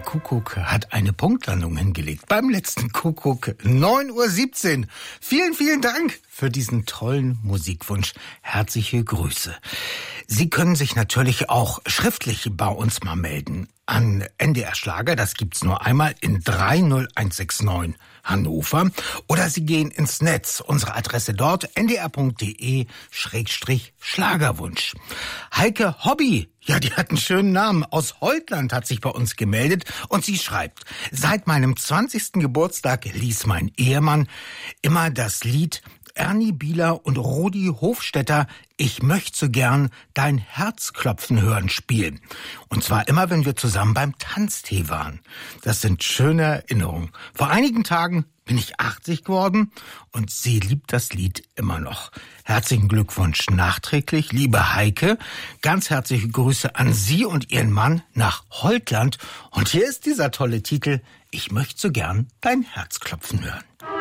Kuckuck hat eine Punktlandung hingelegt. Beim letzten Kuckuck 9:17 Uhr. Vielen, vielen Dank für diesen tollen Musikwunsch. Herzliche Grüße. Sie können sich natürlich auch schriftlich bei uns mal melden. An NDR Schlager, das gibt's nur einmal in 30169 Hannover. Oder Sie gehen ins Netz. Unsere Adresse dort ndr.de/Schlagerwunsch. Heike Hobby, ja, die hat einen schönen Namen, aus Holtland hat sich bei uns gemeldet und sie schreibt: Seit meinem 20. Geburtstag ließ mein Ehemann immer das Lied Ernie Bieler und Rudi Hofstetter Ich möchte so gern dein Herzklopfen hören spielen. Und zwar immer, wenn wir zusammen beim Tanztee waren. Das sind schöne Erinnerungen. Vor einigen Tagen bin ich 80 geworden und sie liebt das Lied immer noch. Herzlichen Glückwunsch nachträglich, liebe Heike. Ganz herzliche Grüße an Sie und Ihren Mann nach Holtland. Und hier ist dieser tolle Titel Ich möchte so gern dein Herzklopfen hören.